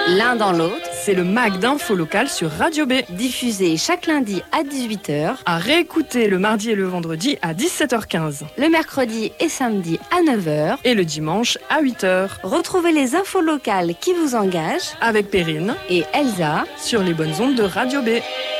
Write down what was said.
l'un dans l'autre. C'est le MAG d'info locale sur Radio B. Diffusé chaque lundi à 18h. À réécouter le mardi et le vendredi à 17h15. Le mercredi et samedi à 9h. Et le dimanche à 8h. Retrouvez les infos locales qui vous engagent. Avec Perrine et Elsa sur les bonnes ondes de Radio B.